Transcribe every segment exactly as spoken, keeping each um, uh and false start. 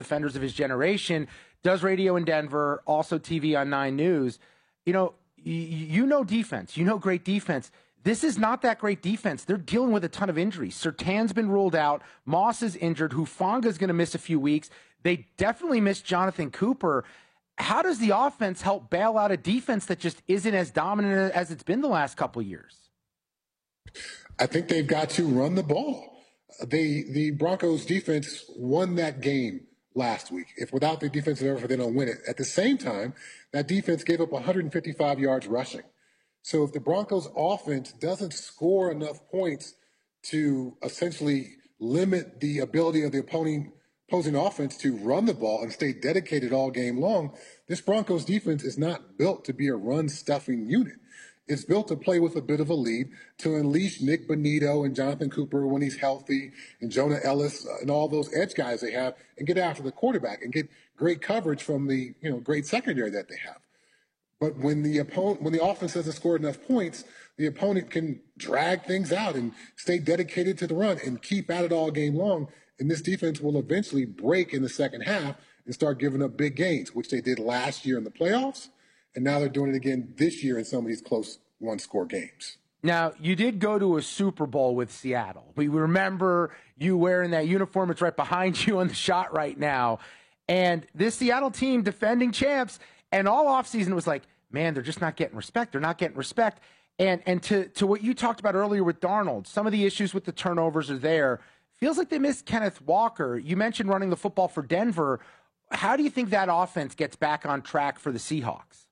defenders of his generation, does radio in Denver, also T V on Nine News. You know, you, you know defense. You know great defense. This is not that great defense. They're dealing with a ton of injuries. Surtain's been ruled out. Moss is injured. Hufanga's going to miss a few weeks. They definitely missed Jonathan Cooper. How does the offense help bail out a defense that just isn't as dominant as it's been the last couple of years? I think they've got to run the ball. They, the Broncos defense won that game last week. If without the defensive effort, they don't win it. At the same time, that defense gave up one hundred fifty-five yards rushing. So if the Broncos offense doesn't score enough points to essentially limit the ability of the opposing, opposing offense to run the ball and stay dedicated all game long, this Broncos defense is not built to be a run-stuffing unit. It's built to play with a bit of a lead, to unleash Nick Bonito and Jonathan Cooper when he's healthy, and Jonah Ellis uh, and all those edge guys they have, and get after the quarterback and get great coverage from the you know great secondary that they have. But when the opponent, when the offense doesn't score enough points, the opponent can drag things out and stay dedicated to the run and keep at it all game long. And this defense will eventually break in the second half and start giving up big gains, which they did last year in the playoffs. And now they're doing it again this year in some of these close one-score games. Now, you did go to a Super Bowl with Seattle. We remember you wearing that uniform. It's right behind you on the shot right now. And this Seattle team, defending champs, and all offseason it was like, man, they're just not getting respect. They're not getting respect. And and to, to what you talked about earlier with Darnold, some of the issues with the turnovers are there. Feels like they missed Kenneth Walker. You mentioned running the football for Denver. How do you think that offense gets back on track for the Seahawks?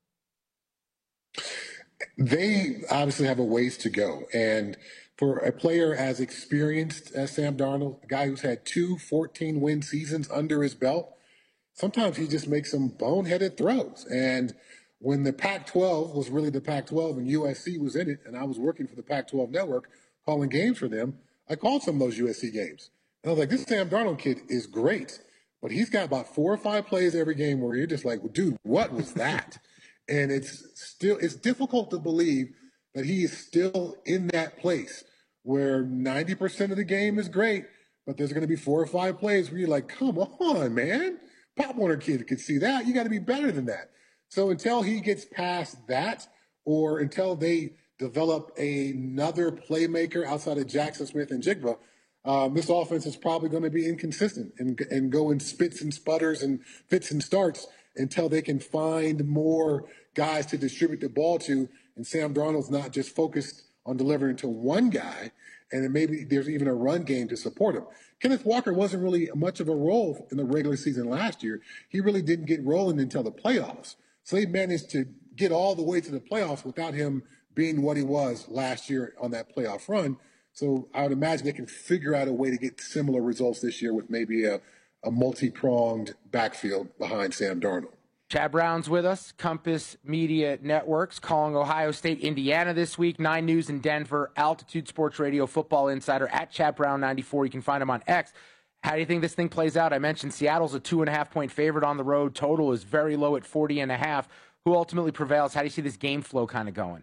They obviously have a ways to go. And for a player as experienced as Sam Darnold, a guy who's had two fourteen-win seasons under his belt, sometimes he just makes some boneheaded throws. And when the Pac twelve was really the Pac twelve and U S C was in it, and I was working for the Pac twelve network calling games for them, I called some of those U S C games. And I was like, this Sam Darnold kid is great, but he's got about four or five plays every game where you're just like, well, dude, what was that? And it's still, it's difficult to believe that he is still in that place where ninety percent of the game is great, but there's going to be four or five plays where you're like, come on, man. Pop Warner kid could see that. You got to be better than that. So until he gets past that, or until they develop another playmaker outside of Jackson Smith and Jigba, um, this offense is probably going to be inconsistent and, and go in spits and sputters and fits and starts until they can find more guys to distribute the ball to. And Sam Darnold's not just focused on delivering to one guy, and then maybe there's even a run game to support him. Kenneth Walker wasn't really much of a role in the regular season last year. He really didn't get rolling until the playoffs. So they managed to get all the way to the playoffs without him being what he was last year on that playoff run. So I would imagine they can figure out a way to get similar results this year with maybe a, a multi-pronged backfield behind Sam Darnold. Chad Brown's with us, Compass Media Networks, calling Ohio State, Indiana this week, Nine News in Denver, Altitude Sports Radio, Football Insider, at Chad Brown ninety-four. You can find him on X. How do you think this thing plays out? I mentioned Seattle's a two and a half point favorite on the road. Total is very low at forty and a half. Who ultimately prevails? How do you see this game flow kind of going?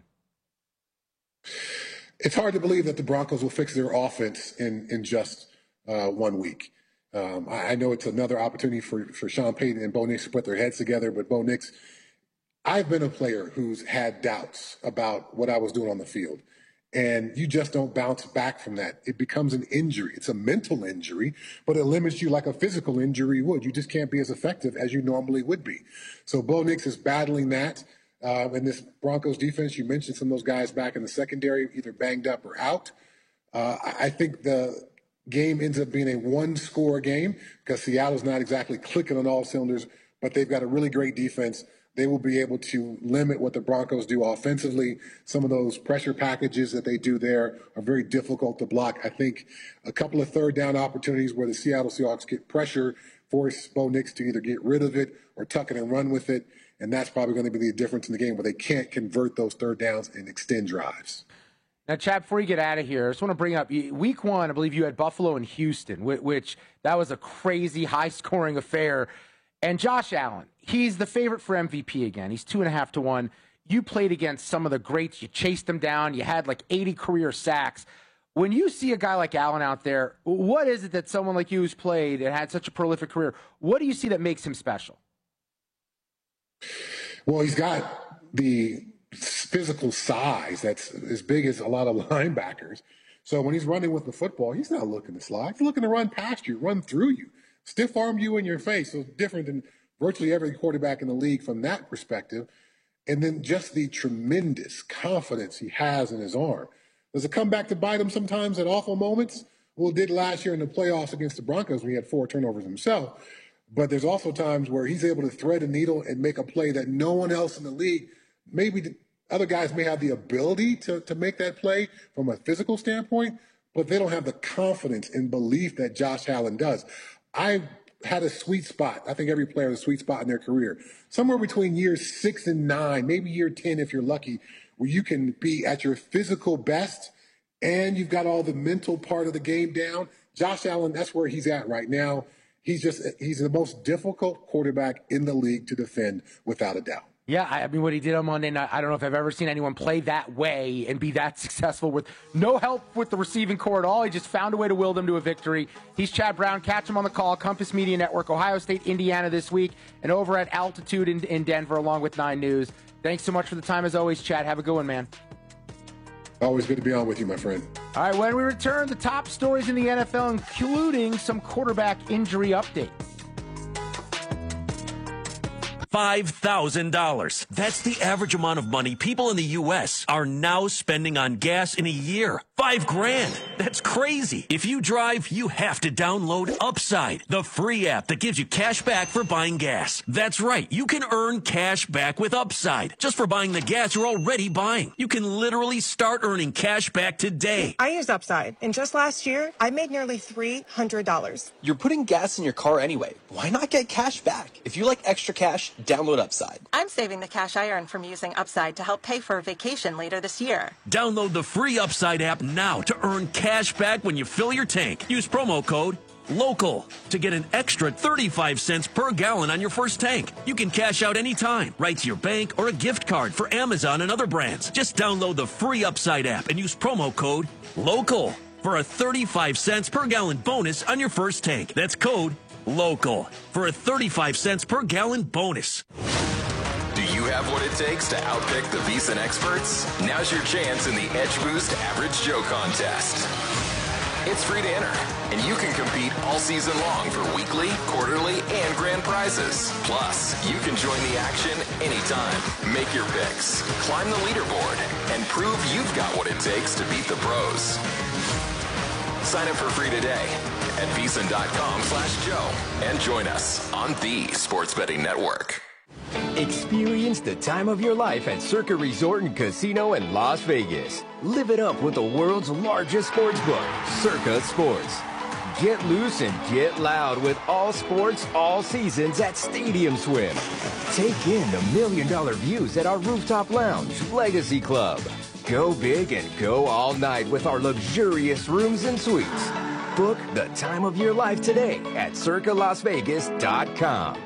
It's hard to believe that the Broncos will fix their offense in, in just uh, one week. Um, I, I know it's another opportunity for, for Sean Payton and Bo Nix to put their heads together, but Bo Nix, I've been a player who's had doubts about what I was doing on the field. And you just don't bounce back from that. It becomes an injury. It's a mental injury, but it limits you like a physical injury would. You just can't be as effective as you normally would be. So Bo Nix is battling that. Uh, and this Broncos defense, you mentioned some of those guys back in the secondary, either banged up or out. Uh, I think the game ends up being a one-score game because Seattle's not exactly clicking on all cylinders, but they've got a really great defense. They will be able to limit what the Broncos do offensively. Some of those pressure packages that they do there are very difficult to block. I think a couple of third down opportunities where the Seattle Seahawks get pressure, force Bo Nix to either get rid of it or tuck it and run with it. And that's probably going to be the difference in the game where they can't convert those third downs and extend drives. Now, Chad, before you get out of here, I just want to bring up week one, I believe you had Buffalo and Houston, which that was a crazy high-scoring affair. And Josh Allen, he's the favorite for M V P again. He's two and a half to one. You played against some of the greats. You chased them down. You had like eighty career sacks. when you see a guy like Allen out there, what is it that someone like you who's played and had such a prolific career, what do you see that makes him special? Well, he's got the physical size that's as big as a lot of linebackers. So when he's running with the football, he's not looking to slide. He's looking to run past you, run through you, stiff arm you in your face. So it's different than virtually every quarterback in the league from that perspective. And then just the tremendous confidence he has in his arm. Does it come back to bite him sometimes at awful moments? Well, it did last year in the playoffs against the Broncos when he had four turnovers himself. But there's also times where he's able to thread a needle and make a play that no one else in the league, maybe the other guys may have the ability to, to make that play from a physical standpoint, but they don't have the confidence and belief that Josh Allen does. I had a sweet spot. I think every player has a sweet spot in their career. Somewhere between years six and nine, maybe year ten if you're lucky, where you can be at your physical best and you've got all the mental part of the game down. Josh Allen, that's where he's at right now. He's just, he's the most difficult quarterback in the league to defend without a doubt. Yeah, I mean, what he did on Monday night, I don't know if I've ever seen anyone play that way and be that successful with no help with the receiving core at all. He just found a way to will them to a victory. He's Chad Brown. Catch him on the call, Compass Media Network, Ohio State, Indiana this week, and over at Altitude in, in Denver along with Nine News. Thanks so much for the time as always, Chad. Have a good one, man. Always good to be on with you, my friend. All right, when we return, the top stories in the N F L, including some quarterback injury updates. five thousand dollars. That's the average amount of money people in the U S are now spending on gas in a year. Five grand. That's crazy. If you drive, you have to download Upside, the free app that gives you cash back for buying gas. That's right. You can earn cash back with Upside just for buying the gas you're already buying. You can literally start earning cash back today. I used Upside, and just last year, I made nearly three hundred dollars. You're putting gas in your car anyway. Why not get cash back? If you like extra cash, download Upside. I'm saving the cash I earn from using Upside to help pay for a vacation later this year. Download the free Upside app now to earn cash back when you fill your tank. Use promo code LOCAL to get an extra thirty-five cents per gallon on your first tank. You can cash out anytime, right to your bank or a gift card for Amazon and other brands. Just download the free Upside app and use promo code LOCAL for a thirty-five cents per gallon bonus on your first tank. That's code LOCAL for a thirty-five cents per gallon bonus. Do you have what it takes to outpick the VSiN experts? Now's your chance in the Edge Boost Average Joe contest. It's free to enter, and you can compete all season long for weekly, quarterly, and grand prizes. Plus, you can join the action anytime. Make your picks, climb the leaderboard, and prove you've got what it takes to beat the pros. Sign up for free today at VSiN.com slash Joe and join us on the Sports Betting Network. Experience the time of your life at Circa Resort and Casino in Las Vegas. Live it up with the world's largest sports book, Circa Sports. Get loose and get loud with all sports, all seasons at Stadium Swim. Take in the million dollar views at our rooftop lounge, Legacy Club. Go big and go all night with our luxurious rooms and suites. Book the time of your life today at circa las vegas dot com.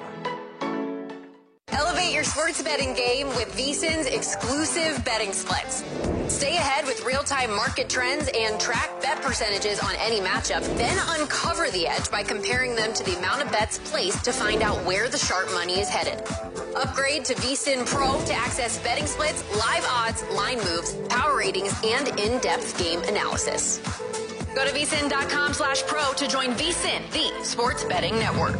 Elevate your sports betting game with VSiN's exclusive betting splits. Stay ahead with real-time market trends and track bet percentages on any matchup, then uncover the edge by comparing them to the amount of bets placed to find out where the sharp money is headed. Upgrade to VSiN Pro to access betting splits, live odds, line moves, power ratings, and in-depth game analysis. Go to VSiN.com slash pro to join VSiN, the sports betting network.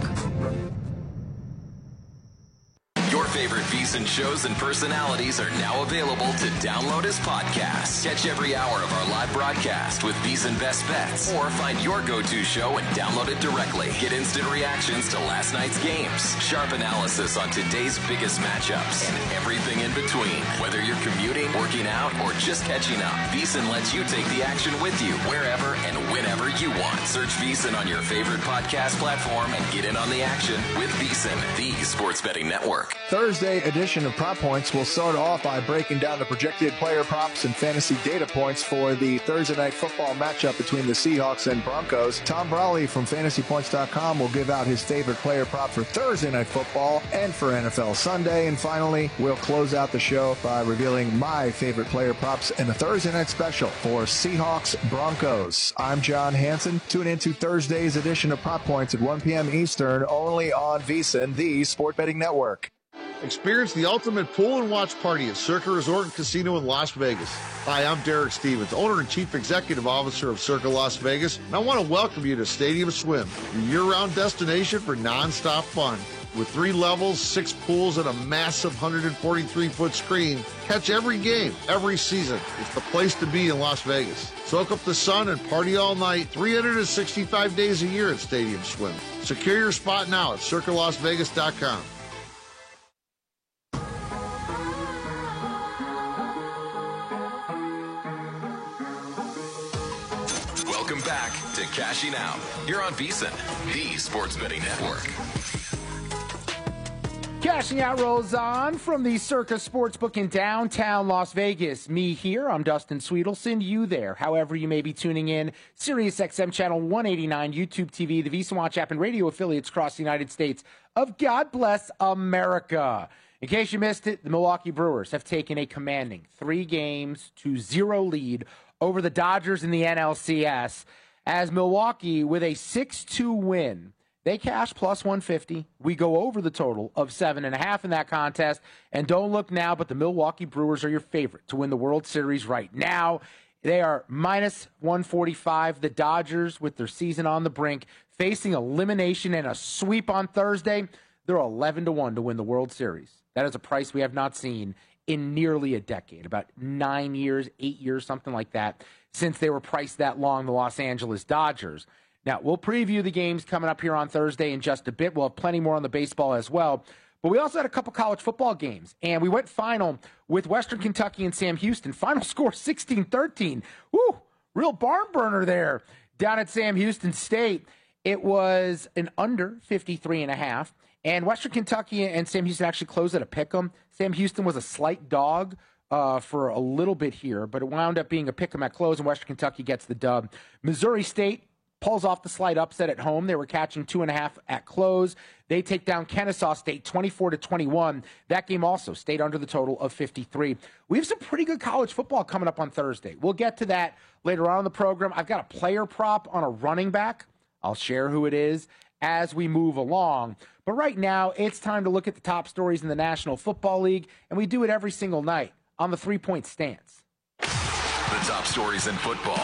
Your favorite VSiN shows and personalities are now available to download as podcasts. Catch every hour of our live broadcast with VSiN Best Bets, or find your go-to show and download it directly. Get instant reactions to last night's games, sharp analysis on today's biggest matchups, and everything in between. Whether you're commuting, working out, or just catching up, VSiN lets you take the action with you wherever and whenever you want. Search VSiN on your favorite podcast platform and get in on the action with VSiN, the sports betting network. Thursday edition of Prop Points, we'll start off by breaking down the projected player props and fantasy data points for the Thursday night football matchup between the Seahawks and Broncos. Tom Brawley from fantasy points dot com will give out his favorite player prop for Thursday night football and for N F L Sunday. And finally, we'll close out the show by revealing my favorite player props in the Thursday night special for Seahawks Broncos. I'm John Hansen. Tune in to Thursday's edition of Prop Points at one p.m. Eastern, only on VSiN, the Sport Betting Network. Experience the ultimate pool and watch party at Circa Resort and Casino in Las Vegas. Hi, I'm Derek Stevens, owner and chief executive officer of Circa Las Vegas, and I want to welcome you to Stadium Swim, your year-round destination for non-stop fun. With three levels, six pools, and a massive one hundred forty-three foot screen, catch every game, every season. It's the place to be in Las Vegas. Soak up the sun and party all night, three hundred sixty-five days a year at Stadium Swim. Secure your spot now at circa las vegas dot com. Welcome back to Cashing Out here on VSiN, the Sports Betting Network. Cashing Out rolls on from the Circa Sportsbook in downtown Las Vegas. Me here, I'm Dustin Sweetelson, you there. However you may be tuning in, Sirius X M Channel one eighty-nine, YouTube T V, the VSiN Watch app, and radio affiliates across the United States of God Bless America. In case you missed it, the Milwaukee Brewers have taken a commanding three games to zero lead over the Dodgers in the N L C S, as Milwaukee, with a six two win, they cash plus one fifty. We go over the total of seven and a half in that contest. And don't look now, but the Milwaukee Brewers are your favorite to win the World Series right now. They are minus one forty-five. The Dodgers, with their season on the brink, facing elimination and a sweep on Thursday, they're eleven to one to win the World Series. That is a price we have not seen in nearly a decade, about nine years, eight years, something like that, since they were priced that long, the Los Angeles Dodgers. Now, we'll preview the games coming up here on Thursday in just a bit. We'll have plenty more on the baseball as well. But we also had a couple college football games, and we went final with Western Kentucky and Sam Houston. Final score sixteen thirteen. Woo, real barn burner there down at Sam Houston State. It was an under fifty-three and a half, and Western Kentucky and Sam Houston actually closed at a pick'em. Sam Houston was a slight dog uh, for a little bit here, but it wound up being a pick'em at close, and Western Kentucky gets the dub. Missouri State pulls off the slight upset at home. They were catching two and a half at close. They take down Kennesaw State twenty-four to twenty-one. That game also stayed under the total of fifty-three. We have some pretty good college football coming up on Thursday. We'll get to that later on in the program. I've got a player prop on a running back. I'll share who it is as we move along. But right now, it's time to look at the top stories in the National Football League, and we do it every single night on the three-point stance. The top stories in football.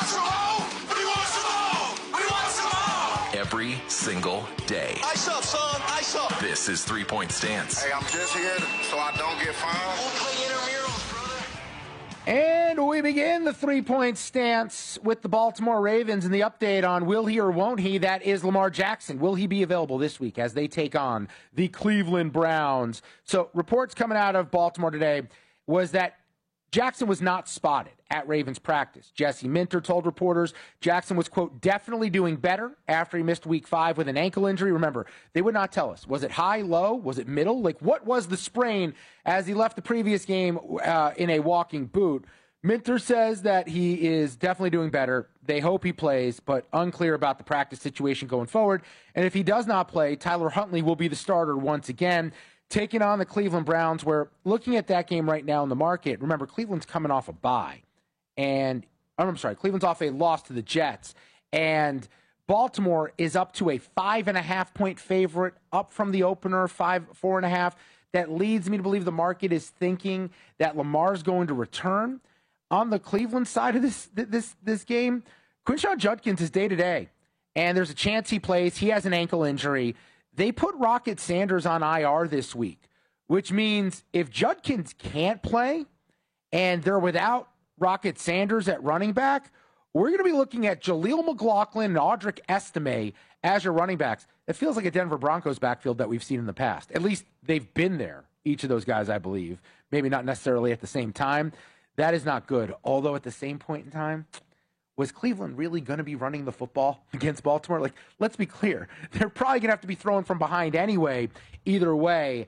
Every single day. Ice up, son. Ice up. This is Three Point Stance. Hey, I'm just here so I don't get fined. We'll play intramurals, brother. And we begin the three-point stance with the Baltimore Ravens and the update on will he or won't he. That is Lamar Jackson. Will he be available this week as they take on the Cleveland Browns? So reports coming out of Baltimore today was that Jackson was not spotted at Ravens practice. Jesse Minter told reporters Jackson was, quote, definitely doing better after he missed week five with an ankle injury. Remember, they would not tell us. Was it high, low? Was it middle? Like, what was the sprain as he left the previous game uh, in a walking boot? Minter says that he is definitely doing better. They hope he plays, but unclear about the practice situation going forward. And if he does not play, Tyler Huntley will be the starter once again, taking on the Cleveland Browns, where looking at that game right now in the market, remember, Cleveland's coming off a bye. And, I'm sorry, Cleveland's off a loss to the Jets. And Baltimore is up to a five and a half point favorite, up from the opener, five, four and a half. That leads me to believe the market is thinking that Lamar's going to return. On the Cleveland side of this this this game, Quinshon Judkins is day-to-day, and there's a chance he plays. He has an ankle injury. They put Rocket Sanders on I R this week, which means if Judkins can't play and they're without Rocket Sanders at running back, we're going to be looking at Jaleel McLaughlin and Audric Estime as your running backs. It feels like a Denver Broncos backfield that we've seen in the past. At least they've been there, each of those guys, I believe. Maybe not necessarily at the same time. That is not good. Although at the same point in time, was Cleveland really going to be running the football against Baltimore? Like, let's be clear. They're probably going to have to be throwing from behind anyway. Either way,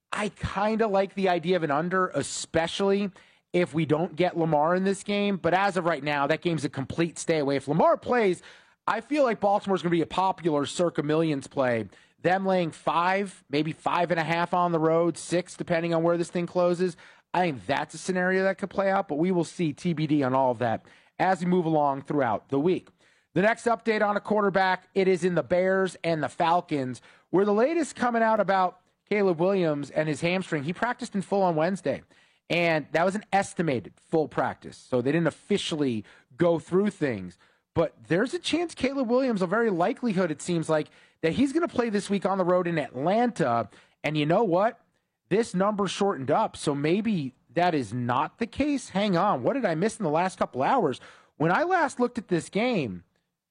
I kind of like the idea of an under, especially if we don't get Lamar in this game. But as of right now, that game's a complete stay away. If Lamar plays, I feel like Baltimore's going to be a popular circa millions play. Them laying five, maybe five and a half on the road, six, depending on where this thing closes. I think that's a scenario that could play out, but we will see T B D on all of that as we move along throughout the week. The next update on a quarterback, it is in the Bears and the Falcons, where the latest coming out about Caleb Williams and his hamstring. He practiced in full on Wednesday, and that was an estimated full practice, so they didn't officially go through things. But there's a chance Caleb Williams, a very likelihood, it seems like, that he's going to play this week on the road in Atlanta. And you know what? This number shortened up, so maybe that is not the case. Hang on. What did I miss in the last couple hours? When I last looked at this game,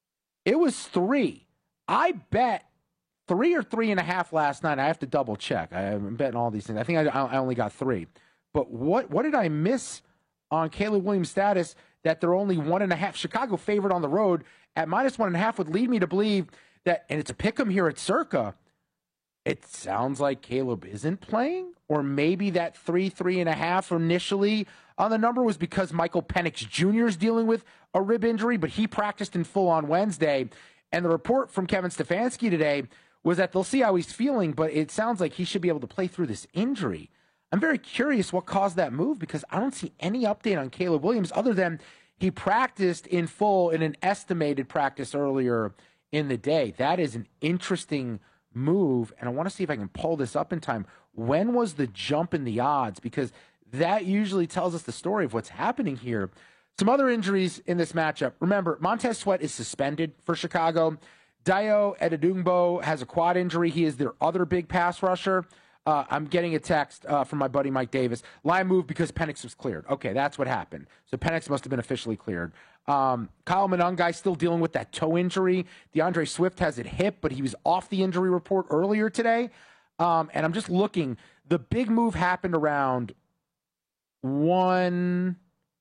it was three. I bet three or three and a half last night. I have to double check. I'm betting all these things. I think I, I only got three. But what, what did I miss on Caleb Williams' status that they're only one and a half? Chicago favored on the road at minus one and a half would lead me to believe that, and it's a pick 'em here at Circa, it sounds like Caleb isn't playing, or maybe that three, three and a half initially on the number was because Michael Penix Junior is dealing with a rib injury, but he practiced in full on Wednesday. And the report from Kevin Stefanski today was that they'll see how he's feeling, but it sounds like he should be able to play through this injury. I'm very curious what caused that move, because I don't see any update on Caleb Williams other than he practiced in full in an estimated practice earlier in the day. That is an interesting move, and I want to see if I can pull this up in time. When was the jump in the odds? Because that usually tells us the story of what's happening here. Some other injuries in this matchup. Remember, Montez Sweat is suspended for Chicago. Dayo Ededungbo has a quad injury. He is their other big pass rusher. Uh, I'm getting a text uh, from my buddy Mike Davis. Line moved because Penix was cleared. Okay, that's what happened. So Penix must have been officially cleared. Um, Kyle Monangai still dealing with that toe injury. DeAndre Swift has it hip, but he was off the injury report earlier today. Um, and I'm just looking. The big move happened around one.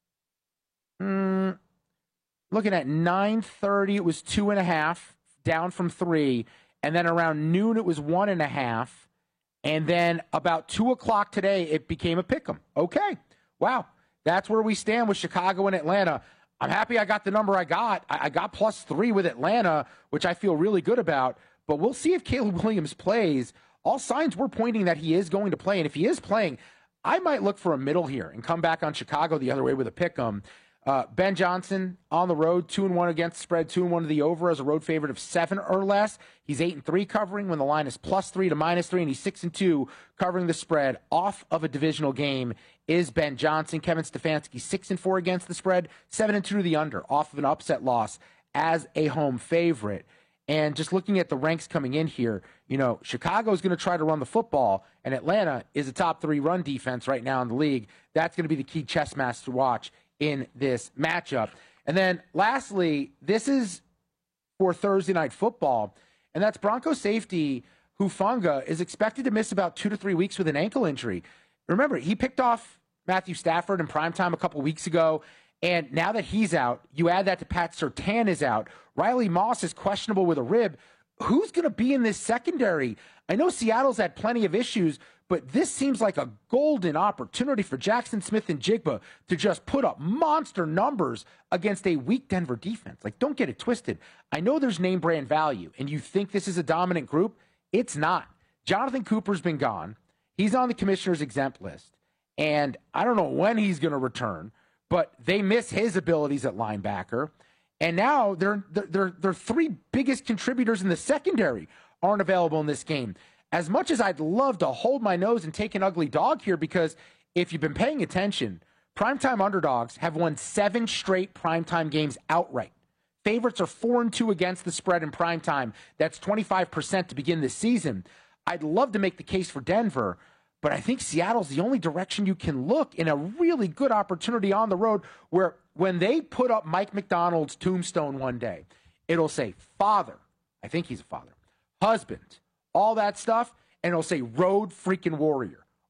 Mm, looking at nine thirty, it was two and a half, down from three. And then around noon, it was one and a half. And then about two o'clock today, it became a pick'em. Okay. Wow. That's where we stand with Chicago and Atlanta. I'm happy I got the number I got. I got plus three with Atlanta, which I feel really good about. But we'll see if Caleb Williams plays. All signs were pointing that he is going to play. And if he is playing, I might look for a middle here and come back on Chicago the other way with a pick'em. Uh, Ben Johnson on the road, two and one against the spread, two and one to the over as a road favorite of seven or less. He's eight and three covering when the line is plus three to minus three, and he's six and two covering the spread off of a divisional game. Is Ben Johnson. Kevin Stefanski six and four against the spread, seven and two to the under off of an upset loss as a home favorite. And just looking at the ranks coming in here, you know, Chicago is going to try to run the football, and Atlanta is a top three run defense right now in the league. That's going to be the key chess match to watch in this matchup. And then lastly, this is for Thursday Night Football, and that's Broncos safety Hufanga is expected to miss about two to three weeks with an ankle injury. Remember, he picked off Matthew Stafford in primetime a couple weeks ago, and now that he's out, you add that to Pat Surtain is out. Riley Moss is questionable with a rib. Who's going to be in this secondary? I know Seattle's had plenty of issues, but this seems like a golden opportunity for Jackson Smith and Jigba to just put up monster numbers against a weak Denver defense. Like, don't get it twisted. I know there's name brand value, and you think this is a dominant group. It's not. Jonathan Cooper's been gone. He's on the commissioner's exempt list, and I don't know when he's going to return, but they miss his abilities at linebacker. And now their their their three biggest contributors in the secondary aren't available in this game. As much as I'd love to hold my nose and take an ugly dog here, because if you've been paying attention, primetime underdogs have won seven straight primetime games outright. Favorites are four and two against the spread in primetime. That's twenty-five percent to begin this season. I'd love to make the case for Denver, but I think Seattle's the only direction you can look in a really good opportunity on the road where when they put up Mike McDonald's tombstone one day, it'll say father, I think he's a father, husband, all that stuff, and it'll say road freaking warrior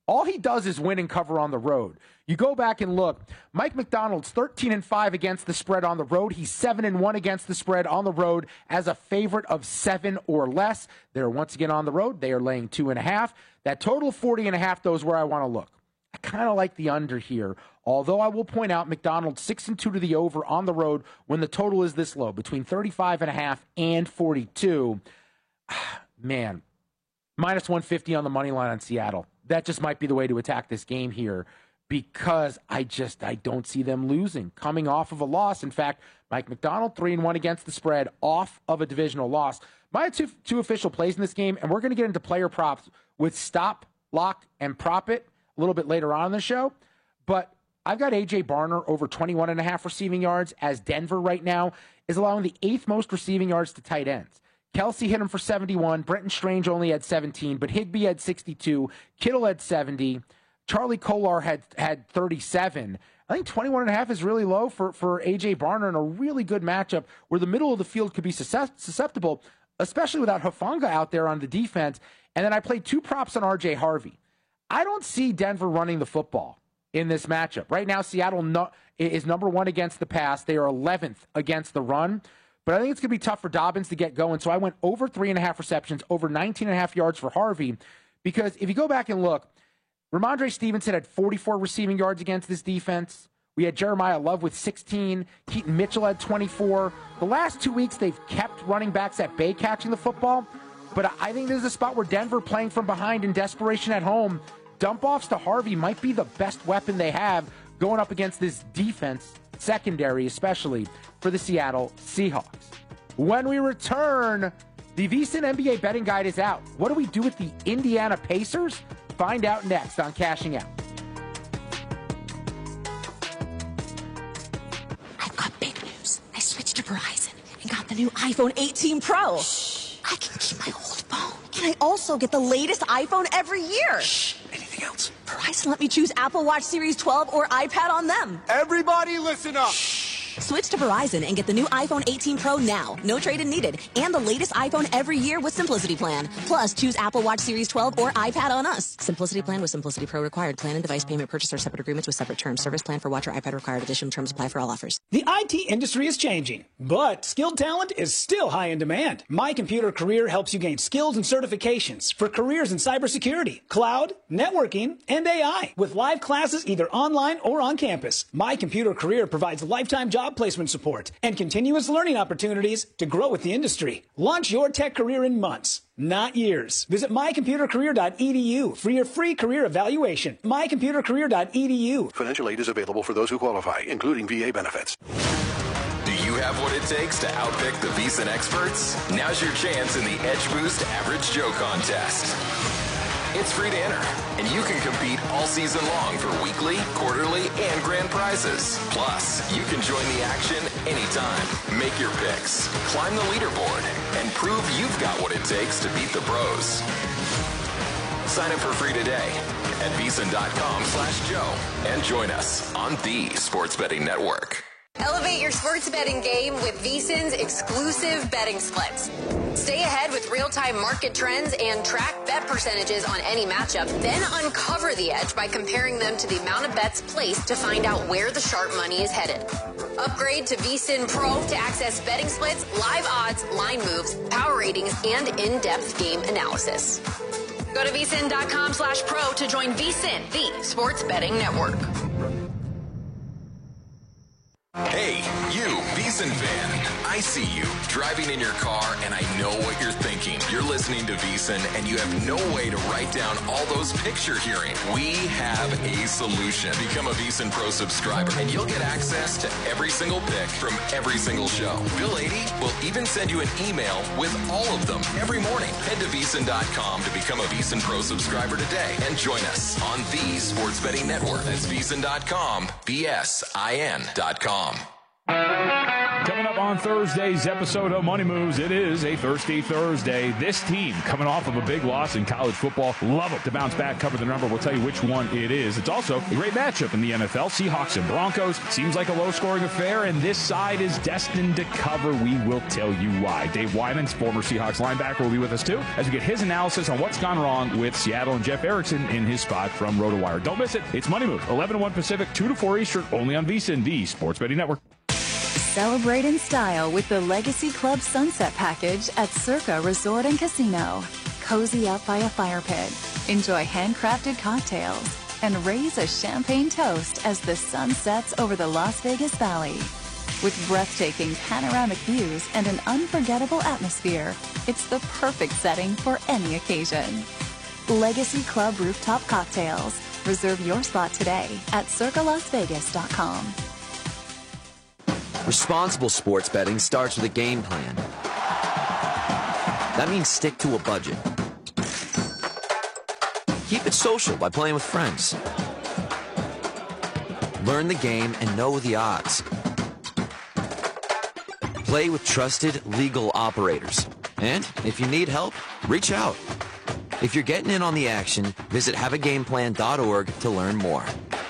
All he does is win and cover on the road. You go back and look. Mike Macdonald's thirteen and five against the spread on the road. He's seven and one against the spread on the road as a favorite of seven or less. They're once again on the road. They are laying two and a half. That total of forty and a half, though, is where I want to look. I kind of like the under here, although I will point out McDonald's six and two to the over on the road when the total is this low, between thirty-five and a half and forty-two. Man, minus one fifty on the money line on Seattle. That just might be the way to attack this game here, because I just I don't see them losing. Coming off of a loss. In fact, Mike Macdonald, three and one against the spread, off of a divisional loss. My two, two official plays in this game, and we're going to get into player props with stop, lock, and prop it a little bit later on in the show. But I've got A J Barner over twenty-one and a half receiving yards, as Denver right now is allowing the eighth most receiving yards to tight ends. Kelsey hit him for seventy-one. Brenton Strange only had seventeen, but Higbee had sixty-two. Kittle had seventy. Charlie Kolar had, had thirty-seven. I think twenty-one and a half is really low for, for A J Barner in a really good matchup where the middle of the field could be susceptible, especially without Hufanga out there on the defense. And then I played two props on R J Harvey. I don't see Denver running the football in this matchup. Right now, Seattle no, is number one against the pass. They are eleventh against the run. But I think it's going to be tough for Dobbins to get going. So I went over three and a half receptions, over nineteen and a half yards for Harvey. Because if you go back and look, Ramondre Stevenson had forty-four receiving yards against this defense. We had Jeremiah Love with sixteen. Keaton Mitchell had twenty-four. The last two weeks, they've kept running backs at bay catching the football. But I think there's a spot where Denver, playing from behind in desperation at home, dump-offs to Harvey might be the best weapon they have going up against this defense, secondary especially, for the Seattle Seahawks. When we return, the VSiN N B A betting guide is out. What do we do with the Indiana Pacers? Find out next on Cashing Out. I've got big news. I switched to Verizon and got the new iPhone eighteen Pro. Shh. I can keep my old phone. And I also get the latest iPhone every year. Shh. Anything else? Verizon let me choose Apple Watch Series twelve or iPad on them. Everybody listen up. Shh. Switch to Verizon and get the new iPhone eighteen Pro now. No trade-in needed. And the latest iPhone every year with Simplicity Plan. Plus, choose Apple Watch Series twelve or iPad on us. Simplicity Plan with Simplicity Pro required. Plan and device payment purchase are separate agreements with separate terms. Service plan for watch or iPad required. Additional terms apply for all offers. The I T industry is changing, but skilled talent is still high in demand. My Computer Career helps you gain skills and certifications for careers in cybersecurity, cloud, networking, and A I. With live classes either online or on campus, My Computer Career provides lifetime job placement support and continuous learning opportunities to grow with the industry. Launch your tech career in months, not years. Visit my computer career dot e d u for your free career evaluation. my computer career dot e d u. Financial aid is available for those who qualify, including V A benefits. Do you have what it takes to outpick the VSiN experts? Now's your chance in the Edge Boost Average Joe contest. It's free to enter, and you can compete all season long for weekly, quarterly, and grand prizes. Plus, you can join the action anytime. Make your picks, climb the leaderboard, and prove you've got what it takes to beat the pros. Sign up for free today at VSiN dot com slash Joe and join us on the Sports Betting Network. Elevate your sports betting game with VSiN's exclusive betting splits. Stay ahead with real-time market trends and track bet percentages on any matchup, then uncover the edge by comparing them to the amount of bets placed to find out where the sharp money is headed. Upgrade to VSiN Pro to access betting splits, live odds, line moves, power ratings, and in-depth game analysis. Go to VSiN dot com slash pro to join VSiN, the sports betting network. Hey, you, VSiN fan. I see you driving in your car, and I know what you're thinking. You're listening to VSiN, and you have no way to write down all those picks you're hearing. We have a solution. Become a VSiN Pro subscriber, and you'll get access to every single pick from every single show. Bill eighty will even send you an email with all of them every morning. Head to VSiN dot com to become a VSiN Pro subscriber today and join us on the Sports Betting Network. That's VSiN dot com, V S I N dot com. Coming up on on Thursday's episode of Money Moves. It is a Thirsty Thursday. This team coming off of a big loss in college football. Love it to bounce back, cover the number. We'll tell you which one it is. It's also a great matchup in the N F L. Seahawks and Broncos. Seems like a low-scoring affair, and this side is destined to cover. We will tell you why. Dave Wyman's former Seahawks linebacker will be with us, too, as we get his analysis on what's gone wrong with Seattle and Jeff Erickson in his spot from RotoWire. Don't miss it. It's Money Moves, eleven to one Pacific, two to four Eastern, only on VSiN, the Sports Betting Network. Celebrate in style with the Legacy Club Sunset Package at Circa Resort and Casino. Cozy up by a fire pit, enjoy handcrafted cocktails, and raise a champagne toast as the sun sets over the Las Vegas Valley. With breathtaking panoramic views and an unforgettable atmosphere, it's the perfect setting for any occasion. Legacy Club Rooftop Cocktails. Reserve your spot today at circa las vegas dot com. Responsible sports betting starts with a game plan. That means stick to a budget. Keep it social by playing with friends. Learn the game and know the odds. Play with trusted legal operators. And if you need help, reach out. If you're getting in on the action, visit have a game plan dot org to learn more.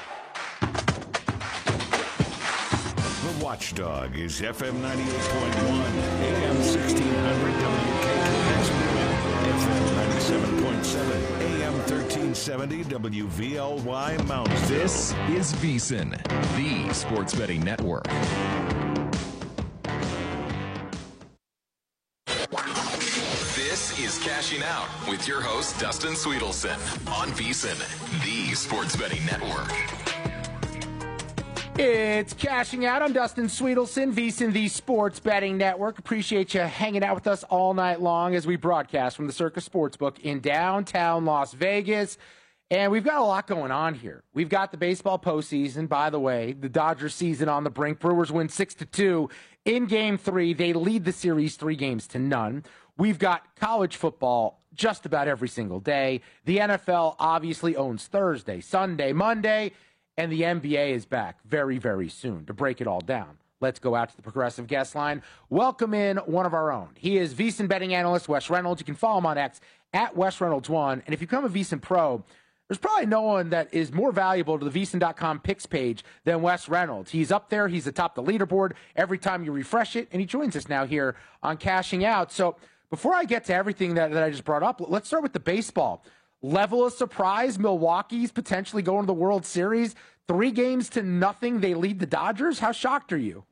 The Watchdog is F M ninety-eight point one, A M sixteen hundred W K K X, F M ninety-seven point seven, A M thirteen seventy W V L Y Mountain. This is VSiN, the Sports Betting Network. This is Cashing Out with your host, Dustin Sweetelson, on VSiN, the Sports Betting Network. It's Cashing Out. I'm Dustin Sweetelson, VSiN, the Sports Betting Network. Appreciate you hanging out with us all night long as we broadcast from the Circa Sportsbook in downtown Las Vegas. And we've got a lot going on here. We've got the baseball postseason, by the way, the Dodgers season on the brink. Brewers win six to two in game three. They lead the series three games to none. We've got college football just about every single day. The N F L obviously owns Thursday, Sunday, Monday, and the N B A is back very, very soon to break it all down. Let's go out to the Progressive guest line. Welcome in one of our own. He is VSiN betting analyst Wes Reynolds. You can follow him on X at Wes Reynolds one. And if you become a VSiN Pro, there's probably no one that is more valuable to the V S I N dot com picks page than Wes Reynolds. He's up there. He's atop the leaderboard every time you refresh it, and he joins us now here on Cashing Out. So before I get to everything that, that I just brought up, let's start with the baseball. Level of surprise, Milwaukee's potentially going to the World Series. Three games to nothing, they lead the Dodgers. How shocked are you?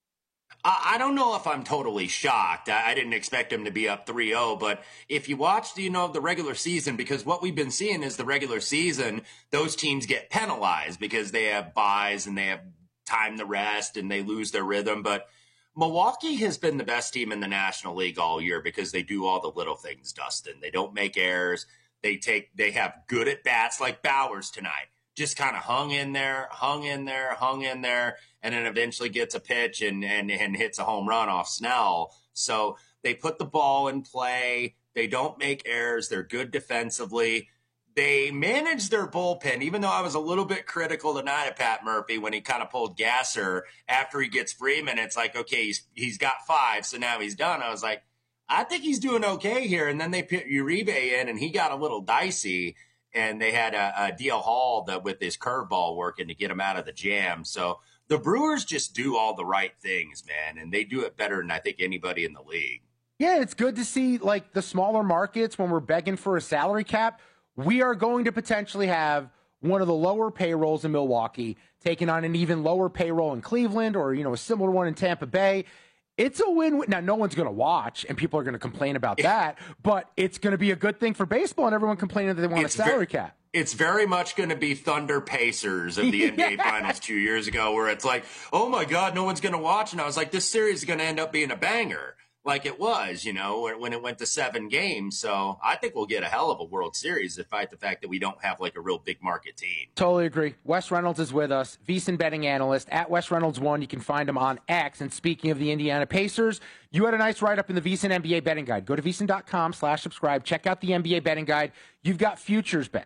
I don't know if I'm totally shocked. I didn't expect him to be up three oh, but if you watched, you know, the regular season, because what we've been seeing is the regular season, those teams get penalized because they have buys and they have time to rest and they lose their rhythm. But Milwaukee has been the best team in the National League all year because they do all the little things, Dustin. They don't make errors. They take, they have good at bats like Bowers tonight. Just kind of hung in there, hung in there, hung in there, and then eventually gets a pitch and, and, and hits a home run off Snell. So they put the ball in play. They don't make errors. They're good defensively. They manage their bullpen, even though I was a little bit critical tonight of Pat Murphy when he kind of pulled Gasser after he gets Freeman. It's like, okay, he's he's got five, so now he's done. I was like, I think he's doing okay here. And then they put Uribe in, and he got a little dicey. And they had a, a D L Hall that with his curveball working to get him out of the jam. So the Brewers just do all the right things, man, and they do it better than I think anybody in the league. Yeah, it's good to see, like, the smaller markets when we're begging for a salary cap. We are going to potentially have one of the lower payrolls in Milwaukee taking on an even lower payroll in Cleveland or, you know, a similar one in Tampa Bay. It's a win-win. Now, no one's going to watch, and people are going to complain about that, but it's going to be a good thing for baseball, and everyone complaining that they want it's a salary very, cap. It's very much going to be Thunder Pacers of the N B A yeah. Finals two years ago, where it's like, oh, my God, no one's going to watch. And I was like, this series is going to end up being a banger, like it was, you know, when it went to seven games. So I think we'll get a hell of a World Series despite the fact that we don't have, like, a real big market team. Totally agree. Wes Reynolds is with us, VSiN betting analyst at Wes Reynolds one. You can find him on X. And speaking of the Indiana Pacers, you had a nice write-up in the VSiN N B A betting guide. Go to VSiN dot com slash subscribe. Check out the N B A betting guide. You've got futures bets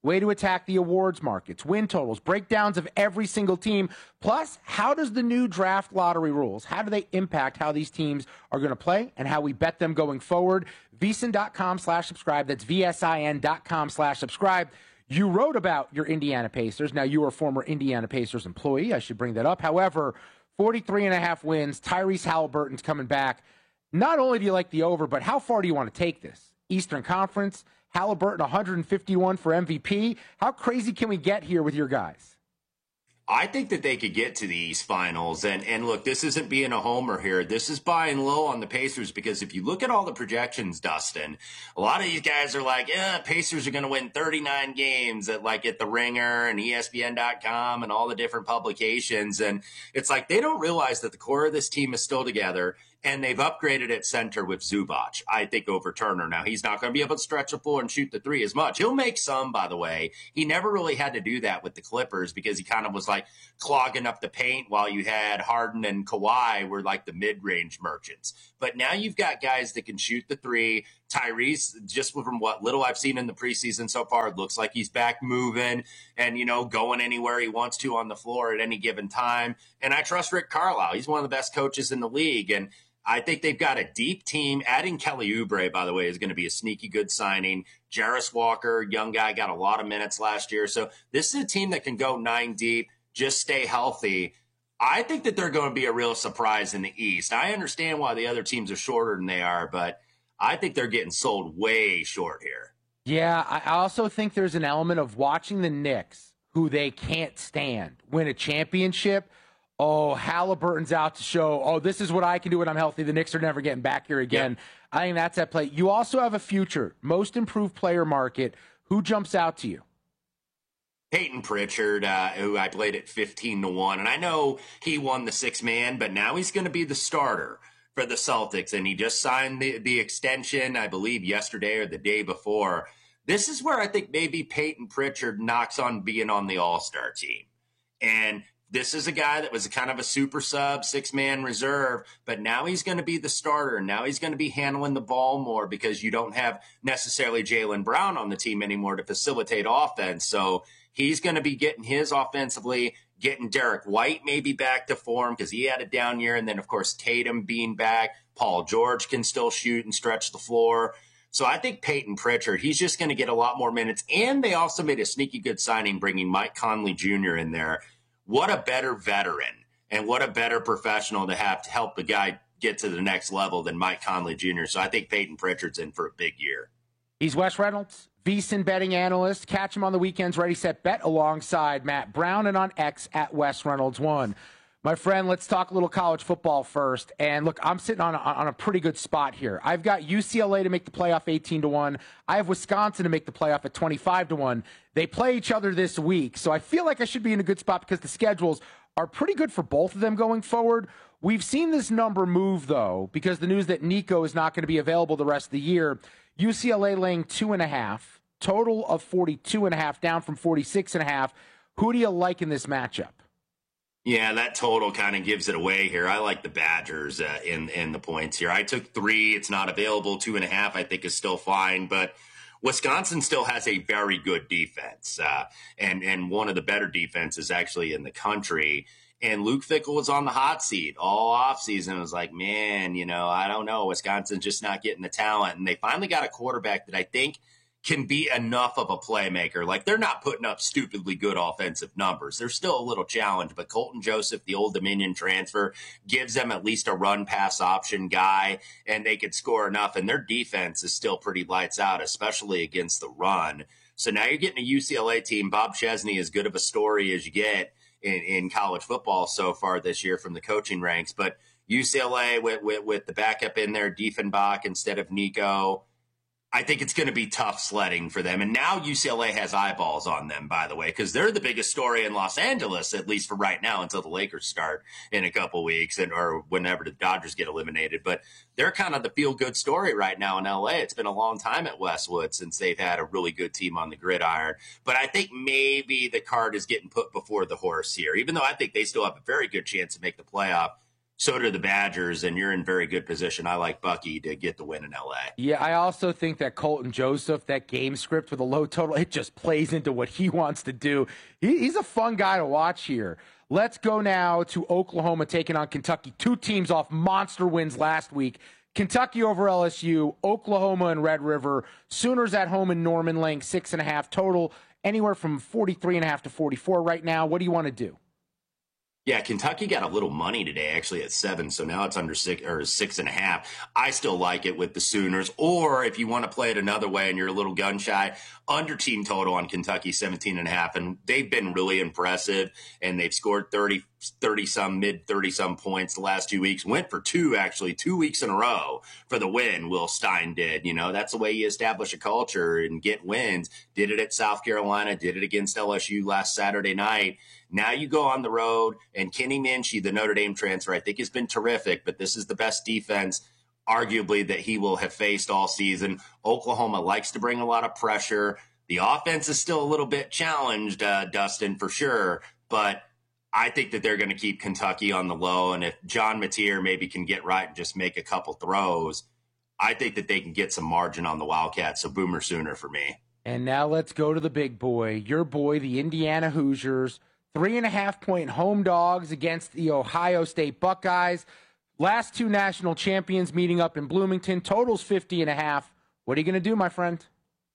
way to attack the awards markets, win totals, breakdowns of every single team. Plus, how does the new draft lottery rules, how do they impact how these teams are going to play and how we bet them going forward? VSiN.com slash subscribe. That's V-S-I-N dot com slash subscribe. You wrote about your Indiana Pacers. Now, you are a former Indiana Pacers employee. I should bring that up. However, forty-three and a half wins. Tyrese Halliburton's coming back. Not only do you like the over, but how far do you want to take this? Eastern Conference, Halliburton one hundred fifty-one for M V P. How crazy can we get here with your guys? I think that they could get to the East Finals. And, and look, this isn't being a homer here. This is buying low on the Pacers because if you look at all the projections, Dustin, a lot of these guys are like, yeah, Pacers are going to win thirty-nine games at like at The Ringer and E S P N dot com and all the different publications. And it's like they don't realize that the core of this team is still together. And they've upgraded at center with Zubac, I think, over Turner. Now, he's not going to be able to stretch the floor and shoot the three as much. He'll make some, by the way. He never really had to do that with the Clippers because he kind of was like clogging up the paint while you had Harden and Kawhi were like the mid-range merchants. But now you've got guys that can shoot the three. Tyrese, just from what little I've seen in the preseason so far, it looks like he's back moving and, you know, going anywhere he wants to on the floor at any given time. And I trust Rick Carlisle. He's one of the best coaches in the league. And I think they've got a deep team. Adding Kelly Oubre, by the way, is going to be a sneaky good signing. Jarris Walker, young guy, got a lot of minutes last year. So this is a team that can go nine deep, just stay healthy. I think that they're going to be a real surprise in the East. I understand why the other teams are shorter than they are, but I think they're getting sold way short here. Yeah, I also think there's an element of watching the Knicks, who they can't stand, win a championship. Oh, Halliburton's out to show, oh, this is what I can do when I'm healthy. The Knicks are never getting back here again. Yep. I think that's at play. You also have a future, most improved player market. Who jumps out to you? Peyton Pritchard, uh, who I played at fifteen to one. And I know he won the six man, but now he's going to be the starter for the Celtics. And he just signed the, the extension, I believe, yesterday or the day before. This is where I think maybe Peyton Pritchard knocks on being on the All-Star team. And this is a guy that was kind of a super sub, six-man reserve, but now he's going to be the starter. Now he's going to be handling the ball more because you don't have necessarily Jaylen Brown on the team anymore to facilitate offense. So he's going to be getting his offensively, getting Derek White maybe back to form because he had a down year. And then, of course, Tatum being back. Paul George can still shoot and stretch the floor. So I think Peyton Pritchard, he's just going to get a lot more minutes. And they also made a sneaky good signing bringing Mike Conley Junior in there. What a better veteran and what a better professional to have to help the guy get to the next level than Mike Conley Junior So I think Peyton Pritchard's in for a big year. He's Wes Reynolds, VSiN betting analyst. Catch him on the weekends, Ready, Set, Bet, alongside Matt Brown and on X at Wes Reynolds one. My friend, let's talk a little college football first. And look, I'm sitting on a, on a pretty good spot here. I've got U C L A to make the playoff eighteen to one. I have Wisconsin to make the playoff at twenty-five to one. They play each other this week, so I feel like I should be in a good spot because the schedules are pretty good for both of them going forward. We've seen this number move, though, because the news that Nico is not going to be available the rest of the year. U C L A laying two and a half, total of forty-two and a half, down from forty-six and a half. Who do you like in this matchup? Yeah, that total kind of gives it away here. I like the Badgers uh, in in the points here. I took three. It's not available. Two and a half, I think, is still fine. But Wisconsin still has a very good defense, uh, and and one of the better defenses actually in the country. And Luke Fickell was on the hot seat all offseason. It was like, man, you know, I don't know. Wisconsin's just not getting the talent. And they finally got a quarterback that I think can be enough of a playmaker. Like, they're not putting up stupidly good offensive numbers. There's still a little challenge, but Colton Joseph, the Old Dominion transfer, gives them at least a run-pass option guy, and they could score enough. And their defense is still pretty lights out, especially against the run. So now you're getting a U C L A team. Bob Chesney, as good of a story as you get in, in college football so far this year from the coaching ranks. But U C L A with, with, with the backup in there, Diefenbach instead of Nico, I think it's going to be tough sledding for them. And now U C L A has eyeballs on them, by the way, because they're the biggest story in Los Angeles, at least for right now, until the Lakers start in a couple weeks and or whenever the Dodgers get eliminated. But they're kind of the feel-good story right now in L A. It's been a long time at Westwood since they've had a really good team on the gridiron. But I think maybe the cart is getting put before the horse here, even though I think they still have a very good chance to make the playoff. So do the Badgers, and you're in very good position. I like Bucky to get the win in L A. Yeah, I also think that Colton Joseph, that game script with a low total, it just plays into what he wants to do. He, he's a fun guy to watch here. Let's go now to Oklahoma taking on Kentucky. Two teams off monster wins last week. Kentucky over L S U, Oklahoma and Red River. Sooners at home in Norman laying six and a half total, anywhere from forty-three and a half to forty-four right now. What do you want to do? Yeah, Kentucky got a little money today, actually, at seven, so now it's under six or six and a half. I still like it with the Sooners. Or if you want to play it another way and you're a little gun shy, under team total on Kentucky, seventeen and a half. And they've been really impressive, and they've scored thirty, thirty some, mid thirty some points the last two weeks. Went for two, actually, two weeks in a row for the win. Will Stein did. You know, that's the way you establish a culture and get wins. Did it at South Carolina, did it against L S U last Saturday night. Now you go on the road, and Kenny Minchey, the Notre Dame transfer, I think has been terrific, but this is the best defense, arguably, that he will have faced all season. Oklahoma likes to bring a lot of pressure. The offense is still a little bit challenged, uh, Dustin, for sure, but I think that they're going to keep Kentucky on the low, and if John Mateer maybe can get right and just make a couple throws, I think that they can get some margin on the Wildcats, so Boomer Sooner for me. And now let's go to the big boy, your boy, the Indiana Hoosiers. Three and a half point home dogs against the Ohio State Buckeyes. Last two national champions meeting up in Bloomington. Totals fifty and a half. What are you going to do, my friend?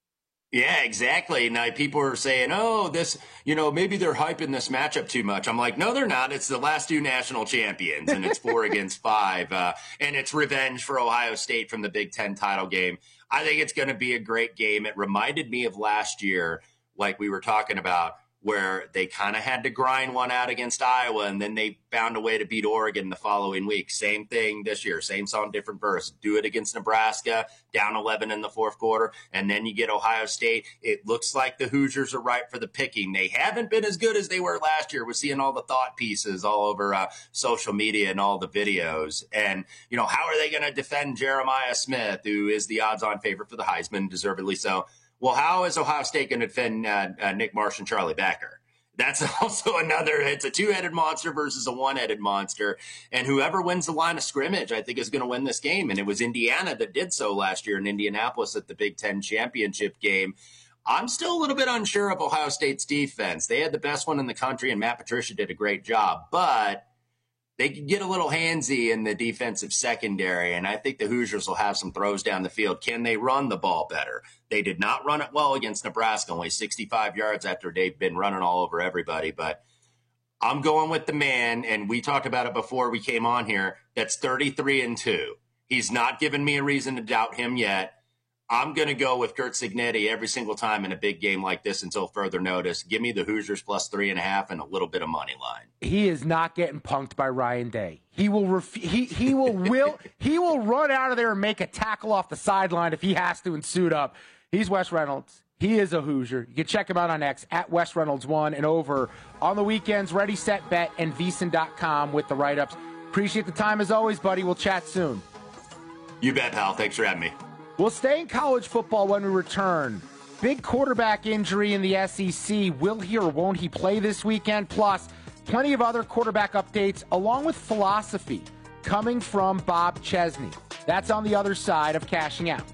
Yeah, exactly. Now, people are saying, oh, this, you know, maybe they're hyping this matchup too much. I'm like, no, they're not. It's the last two national champions, and it's four against five. Uh, and it's revenge for Ohio State from the Big Ten title game. I think it's going to be a great game. It reminded me of last year, like we were talking about, where they kind of had to grind one out against Iowa, and then they found a way to beat Oregon the following week. Same thing this year, same song, different verse. Do it against Nebraska, down eleven in the fourth quarter, and then you get Ohio State. It looks like the Hoosiers are ripe for the picking. They haven't been as good as they were last year. We're seeing all the thought pieces all over uh, social media and all the videos. And, you know, how are they going to defend Jeremiah Smith, who is the odds-on favorite for the Heisman, deservedly so? Well, how is Ohio State going to defend uh, uh, Nick Marsh and Charlie Backer? That's also another, it's a two-headed monster versus a one-headed monster. And whoever wins the line of scrimmage, I think, is going to win this game. And it was Indiana that did so last year in Indianapolis at the Big Ten championship game. I'm still a little bit unsure of Ohio State's defense. They had the best one in the country, and Matt Patricia did a great job. But they could get a little handsy in the defensive secondary, and I think the Hoosiers will have some throws down the field. Can they run the ball better? They did not run it well against Nebraska, only sixty-five yards after they've been running all over everybody. But I'm going with the man, and we talked about it before we came on here, that's thirty-three and two. He's not given me a reason to doubt him yet. I'm going to go with Kurt Cignetti every single time in a big game like this until further notice. Give me the Hoosiers plus three and a half and a little bit of money line. He is not getting punked by Ryan Day. He will ref- he he will will he will run out of there and make a tackle off the sideline if he has to and suit up. He's Wes Reynolds. He is a Hoosier. You can check him out on X at Wes Reynolds one and over on the weekends. Ready, Set, Bet, and V S I N dot com with the write-ups. Appreciate the time as always, buddy. We'll chat soon. You bet, pal. Thanks for having me. We'll stay in college football when we return. Big quarterback injury in the S E C. Will he or won't he play this weekend? Plus, plenty of other quarterback updates, along with philosophy, coming from Bob Chesney. That's on the other side of Cashing Out.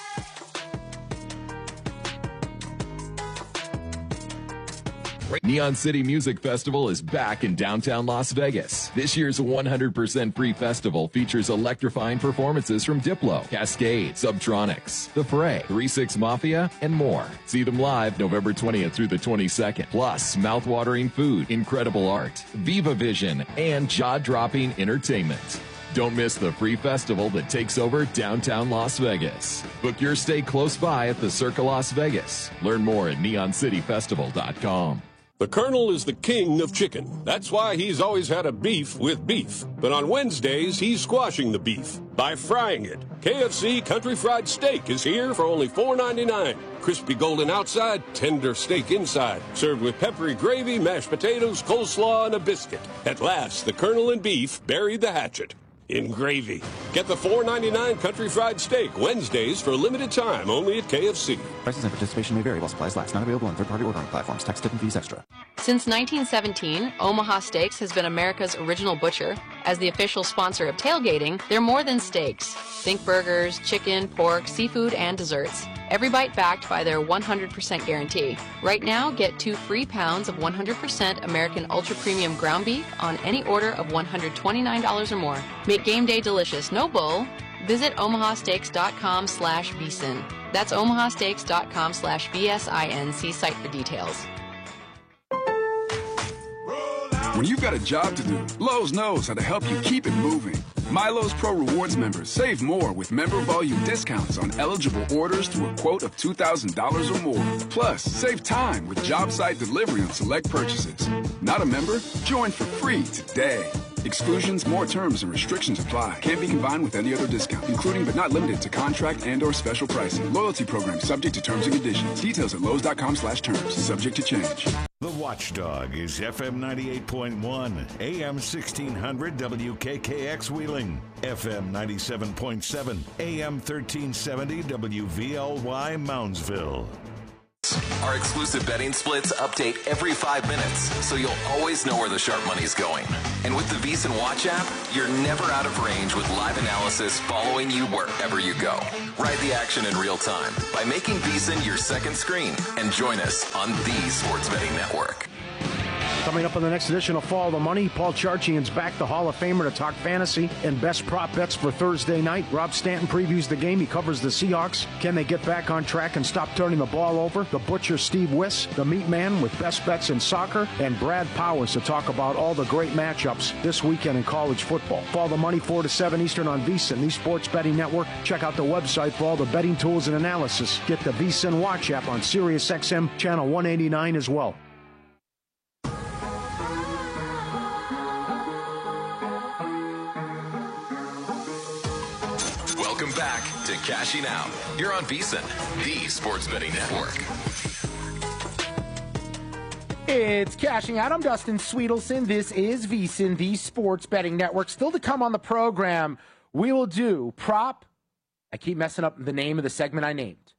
Neon City Music Festival is back in downtown Las Vegas. This year's one hundred percent free festival features electrifying performances from Diplo, Cascade, Subtronics, The Fray, three six Mafia, and more. See them live November twentieth through the twenty-second. Plus, mouthwatering food, incredible art, Viva Vision, and jaw-dropping entertainment. Don't miss the free festival that takes over downtown Las Vegas. Book your stay close by at the Circa Las Vegas. Learn more at neon city festival dot com. The Colonel is the king of chicken. That's why he's always had a beef with beef. But on Wednesdays, he's squashing the beef by frying it. K F C Country Fried Steak is here for only four ninety-nine. Crispy golden outside, tender steak inside. Served with peppery gravy, mashed potatoes, coleslaw, and a biscuit. At last, the Colonel and beef buried the hatchet in gravy. Get the four ninety-nine Country Fried Steak Wednesdays for a limited time only at K F C. Prices and participation may vary while supplies last. Not available on third-party ordering platforms. Tax, tip, and fees extra. Since nineteen seventeen, Omaha Steaks has been America's original butcher. As the official sponsor of tailgating, they're more than steaks. Think burgers, chicken, pork, seafood, and desserts. Every bite backed by their one hundred percent guarantee. Right now, get two free pounds of one hundred percent American Ultra Premium ground beef on any order of one hundred twenty-nine dollars or more. Make game day delicious, no bull. Visit omahasteaks.com slash vsin. That's omahasteaks.com slash B S I N. See site for details. When you've got a job to do, Lowe's knows how to help you keep it moving. My Lowe's Pro Rewards members save more with member volume discounts on eligible orders through a quote of two thousand dollars or more. Plus, save time with job site delivery on select purchases. Not a member? Join for free today. Exclusions, more terms, and restrictions apply. Can't be combined with any other discount, including but not limited to contract and or special pricing. Loyalty program subject to terms and conditions. Details at Lowe's.com slash terms. Subject to change. The Watchdog is F M ninety-eight point one, A M sixteen hundred W K K X Wheeling, F M ninety-seven point seven, A M thirteen seventy W V L Y Moundsville. Our exclusive betting splits update every five minutes, so you'll always know where the sharp money's going. And with the VSiN Watch app, you're never out of range with live analysis following you wherever you go. Ride the action in real time by making VSiN your second screen and join us on the Sports Betting Network. Coming up on the next edition of Follow the Money, Paul Charchian's back, the Hall of Famer, to talk fantasy and best prop bets for Thursday night. Rob Stanton previews the game. He covers the Seahawks. Can they get back on track and stop turning the ball over? The Butcher, Steve Wiss, the Meat Man with best bets in soccer, and Brad Powers to talk about all the great matchups this weekend in college football. Follow the Money four to seven Eastern on VSiN, the Sports Betting Network. Check out the website for all the betting tools and analysis. Get the VSiN Watch app on Sirius X M channel one eighty-nine as well. Welcome back to Cashing Out here on VSiN, the Sports Betting Network. It's Cashing Out. I'm Dustin Sweetelson. This is VSiN, the Sports Betting Network. Still to come on the program, we will do prop. I keep messing up the name of the segment I named.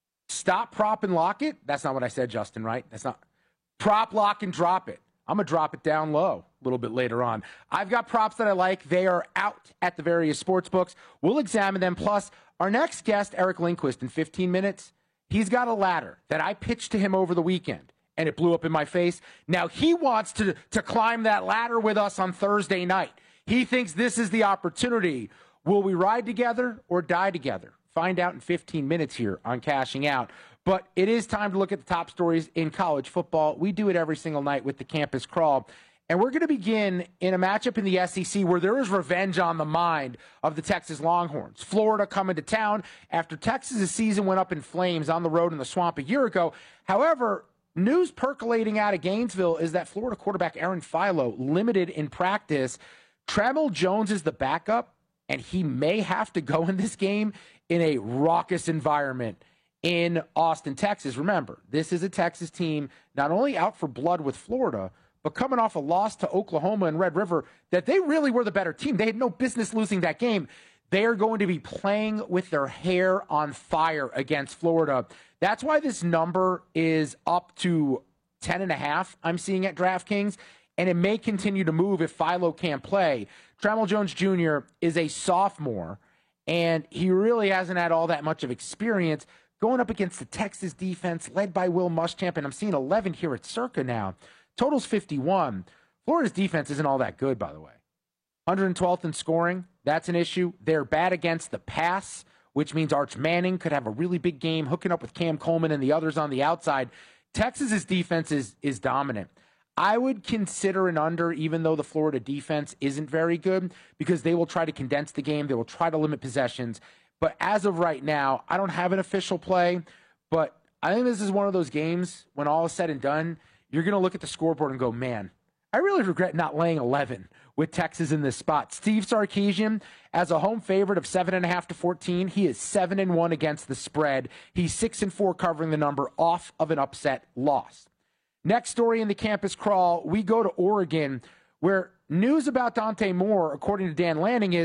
Stop, prop, and lock it. That's not what I said, Justin, right? That's not. Prop, lock, and drop it. I'm going to drop it down low a little bit later on. I've got props that I like. They are out at the various sports books. We'll examine them. Plus, our next guest, Eric Lindquist, in fifteen minutes, he's got a ladder that I pitched to him over the weekend, and it blew up in my face. Now, he wants to, to climb that ladder with us on Thursday night. He thinks this is the opportunity. Will we ride together or die together? Find out in fifteen minutes here on Cashing Out. But it is time to look at the top stories in college football. We do it every single night with the Campus Crawl. And we're going to begin in a matchup in the S E C where there is revenge on the mind of the Texas Longhorns. Florida coming to town after Texas' season went up in flames on the road in the Swamp a year ago. However, news percolating out of Gainesville is that Florida quarterback Aaron Philo limited in practice. Trammell Jones is the backup, and he may have to go in this game in a raucous environment in Austin, Texas. Remember, this is a Texas team not only out for blood with Florida, but coming off a loss to Oklahoma and Red River, that they really were the better team. They had no business losing that game. They are going to be playing with their hair on fire against Florida. That's why this number is up to ten and a half, I'm seeing at DraftKings, and it may continue to move if Philo can't play. Trammell Jones Junior is a sophomore, and he really hasn't had all that much of experience going up against the Texas defense led by Will Muschamp, and I'm seeing eleven here at Circa now. Total's fifty-one. Florida's defense isn't all that good, by the way. one hundred twelfth in scoring. That's an issue. They're bad against the pass, which means Arch Manning could have a really big game hooking up with Cam Coleman and the others on the outside. Texas's defense is, is dominant. I would consider an under, even though the Florida defense isn't very good, because they will try to condense the game. They will try to limit possessions. But as of right now, I don't have an official play, but I think this is one of those games when all is said and done, you're going to look at the scoreboard and go, man, I really regret not laying eleven with Texas in this spot. Steve Sarkisian, as a home favorite of seven and a half to fourteen, he is seven and one against the spread. He's six and four covering the number off of an upset loss. Next story in the Campus Crawl, we go to Oregon, where news about Dante Moore, according to Dan Lanning, is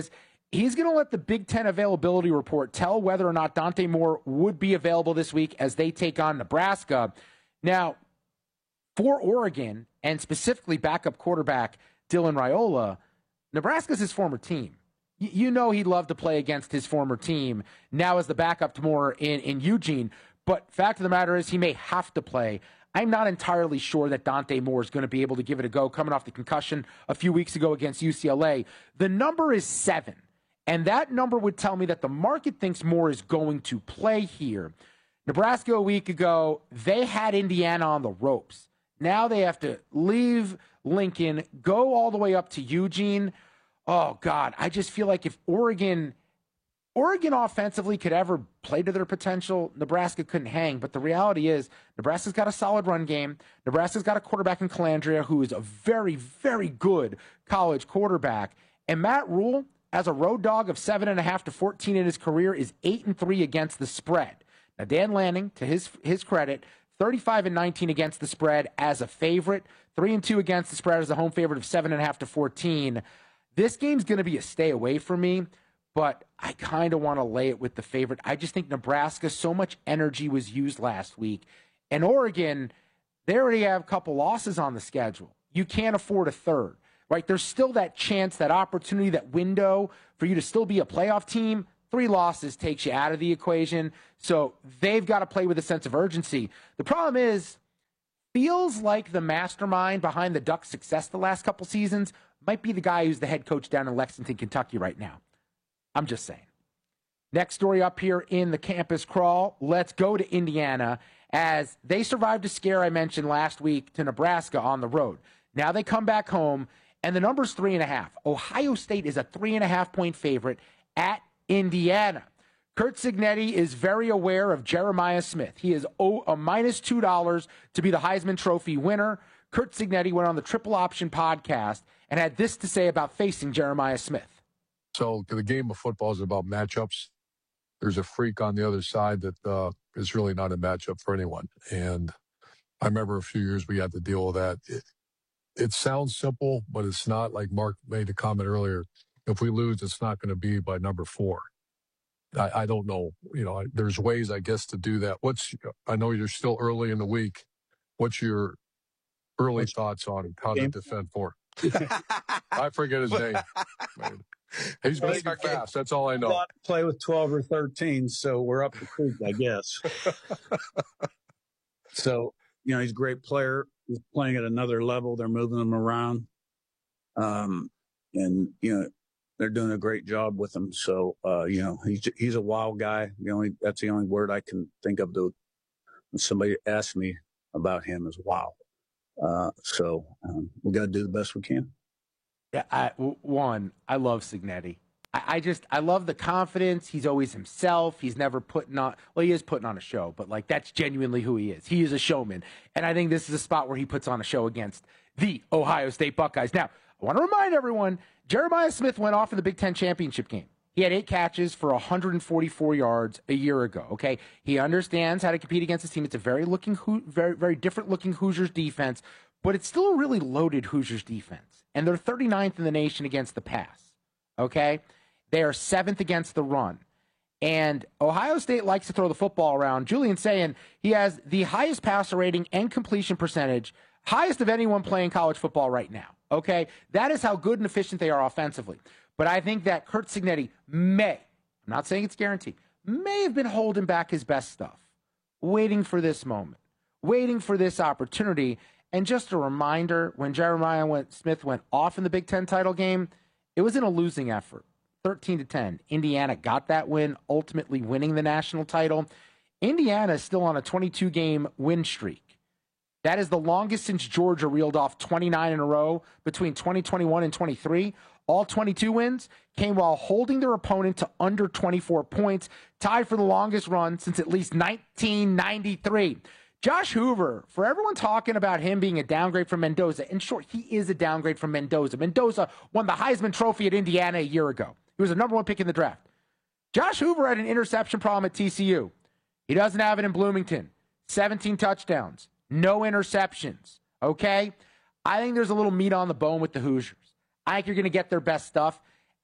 he's going to let the Big Ten availability report tell whether or not Dante Moore would be available this week as they take on Nebraska. Now, for Oregon, and specifically backup quarterback Dylan Raiola, Nebraska's his former team. Y- you know he'd love to play against his former team now as the backup to Moore in, in Eugene. But fact of the matter is he may have to play. I'm not entirely sure that Dante Moore is going to be able to give it a go coming off the concussion a few weeks ago against U C L A. The number is seven, and that number would tell me that the market thinks Moore is going to play here. Nebraska a week ago, they had Indiana on the ropes. Now they have to leave Lincoln, go all the way up to Eugene. Oh, God, I just feel like if Oregon... Oregon offensively could ever play to their potential, Nebraska couldn't hang. But the reality is Nebraska's got a solid run game. Nebraska's got a quarterback in Calandria who is a very, very good college quarterback. And Matt Rule, as a road dog of seven and a half to fourteen in his career, is eight and three against the spread. Now, Dan Lanning, to his his credit, thirty-five and nineteen against the spread as a favorite, three and two against the spread as a home favorite of seven and a half to fourteen. This game's going to be a stay away for me. But I kind of want to lay it with the favorite. I just think Nebraska, so much energy was used last week. And Oregon, they already have a couple losses on the schedule. You can't afford a third, right? There's still that chance, that opportunity, that window for you to still be a playoff team. Three losses takes you out of the equation. So they've got to play with a sense of urgency. The problem is, feels like the mastermind behind the Ducks' success the last couple seasons might be the guy who's the head coach down in Lexington, Kentucky right now. I'm just saying. Next story up here in the campus crawl. Let's go to Indiana as they survived a scare I mentioned last week to Nebraska on the road. Now they come back home, and the number's three and a half. Ohio State is a three and a half point favorite at Indiana. Curt Cignetti is very aware of Jeremiah Smith. He is a minus two dollars to be the Heisman Trophy winner. Curt Cignetti went on the Triple Option podcast and had this to say about facing Jeremiah Smith. So the game of football is about matchups. There's a freak on the other side that uh, is really not a matchup for anyone. And I remember a few years we had to deal with that. It, it sounds simple, but it's not. Like Mark made a comment earlier. If we lose, it's not going to be by number four. I, I don't know. You know, I, there's ways, I guess, to do that. What's, I know you're still early in the week. What's your early What's thoughts on how game? to defend four? I forget his name. Man. He's going to be fast. That's all I know. Play with twelve or thirteen, so we're up the creek, I guess. So, you know, he's a great player. He's playing at another level. They're moving him around. Um, and, you know, they're doing a great job with him. So, uh, you know, he's he's a wild guy. The only That's the only word I can think of to when somebody asks me about him is wow. Uh, so um, we got to do the best we can. Yeah, I, one, I love Cignetti. I, I just, I love the confidence. He's always himself. He's never putting on, well, he is putting on a show, but like that's genuinely who he is. He is a showman. And I think this is a spot where he puts on a show against the Ohio State Buckeyes. Now, I want to remind everyone, Jeremiah Smith went off in the Big Ten championship game. He had eight catches for one hundred forty-four yards a year ago. Okay, he understands how to compete against his team. It's a very looking, very, very different looking Hoosiers defense, but it's still a really loaded Hoosiers defense. And they're thirty-ninth in the nation against the pass. Okay, they are seventh against the run. And Ohio State likes to throw the football around. Julian's saying he has the highest passer rating and completion percentage, highest of anyone playing college football right now. Okay, that is how good and efficient they are offensively. But I think that Curt Cignetti may, I'm not saying it's guaranteed, may have been holding back his best stuff, waiting for this moment, waiting for this opportunity. And just a reminder, when Jeremiah went, Smith went off in the Big Ten title game, it was in a losing effort, thirteen to ten. Indiana got that win, ultimately winning the national title. Indiana is still on a twenty-two game win streak. That is the longest since Georgia reeled off twenty-nine in a row between twenty twenty-one and twenty-three. All twenty-two wins came while holding their opponent to under twenty-four points, tied for the longest run since at least nineteen ninety-three. Josh Hoover, for everyone talking about him being a downgrade from Mendoza, in short, he is a downgrade from Mendoza. Mendoza won the Heisman Trophy at Indiana a year ago. He was the number one pick in the draft. Josh Hoover had an interception problem at T C U. He doesn't have it in Bloomington. seventeen touchdowns, no interceptions, okay? I think there's a little meat on the bone with the Hoosiers. I think you're going to get their best stuff.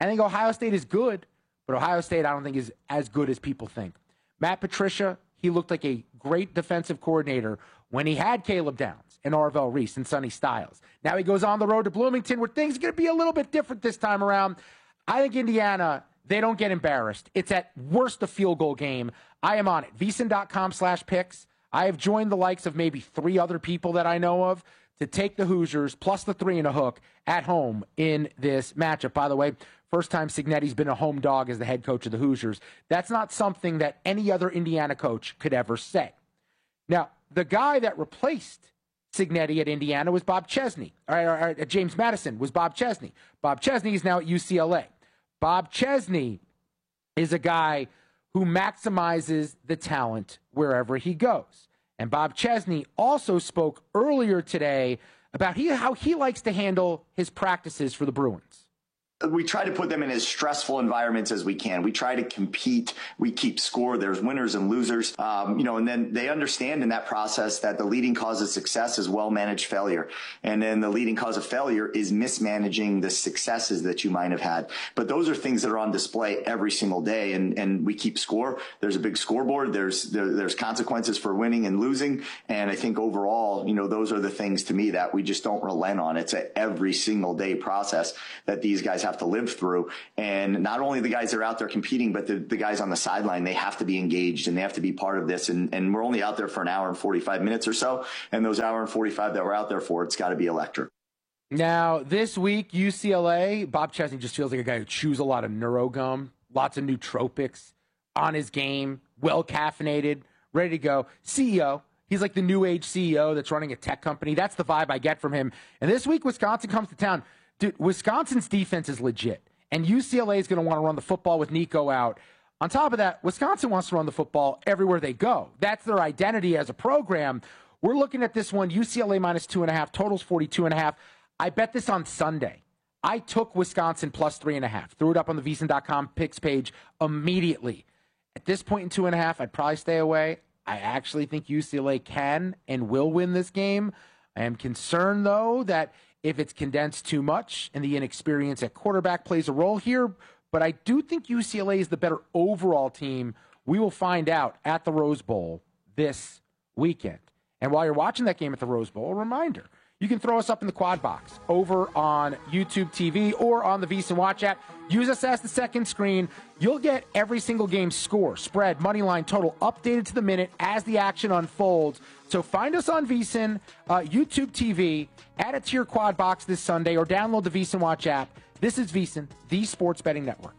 I think Ohio State is good, but Ohio State I don't think is as good as people think. Matt Patricia, he looked like a great defensive coordinator when he had Caleb Downs and Arvell Reese and Sonny Styles. Now he goes on the road to Bloomington where things are going to be a little bit different this time around. I think Indiana, they don't get embarrassed. It's at worst a field goal game. I am on it. VSiN.com slash picks. I have joined the likes of maybe three other people that I know of to take the Hoosiers plus the three and a hook at home in this matchup. By the way, first time Cignetti's been a home dog as the head coach of the Hoosiers. That's not something that any other Indiana coach could ever say. Now, the guy that replaced Cignetti at Indiana was Bob Chesney. Or, or, or James Madison was Bob Chesney. Bob Chesney is now at U C L A. Bob Chesney is a guy who maximizes the talent wherever he goes. And Bob Chesney also spoke earlier today about he, how he likes to handle his practices for the Bruins. We try to put them in as stressful environments as we can. We try to compete. We keep score. There's winners and losers. Um, you know, and then they understand in that process that the leading cause of success is well-managed failure. And then the leading cause of failure is mismanaging the successes that you might have had. But those are things that are on display every single day. And, and we keep score. There's a big scoreboard. There's, there, there's consequences for winning and losing. And I think overall, you know, those are the things to me that we just don't relent on. It's an every single day process that these guys have to live through. And not only the guys that are out there competing, but the, the guys on the sideline, they have to be engaged and they have to be part of this. And, and we're only out there for an hour and forty-five minutes or so. And those hour and forty-five that we're out there for, it's got to be electric. Now, this week, U C L A, Bob Chesney just feels like a guy who chews a lot of NeuroGum, lots of nootropics, on his game, well caffeinated, ready to go. C E O. He's like the new age C E O that's running a tech company. That's the vibe I get from him. And this week, Wisconsin comes to town. Dude, Wisconsin's defense is legit, and U C L A is going to want to run the football with Nico out. On top of that, Wisconsin wants to run the football everywhere they go. That's their identity as a program. We're looking at this one, U C L A minus two and a half, totals forty-two and a half. I bet this on Sunday. I took Wisconsin plus three and a half, threw it up on the V S I N dot com picks page immediately. At this point in two and a half, I'd probably stay away. I actually think U C L A can and will win this game. I am concerned, though, that if it's condensed too much and the inexperience at quarterback plays a role here, but I do think U C L A is the better overall team. We will find out at the Rose Bowl this weekend. And while you're watching that game at the Rose Bowl, a reminder, you can throw us up in the quad box over on YouTube T V or on the VSiN Watch app. Use us as the second screen. You'll get every single game score, spread, money line, total updated to the minute as the action unfolds. So find us on VSiN, uh, YouTube T V, add it to your quad box this Sunday, or download the VSiN Watch app. This is VSiN, the Sports Betting Network.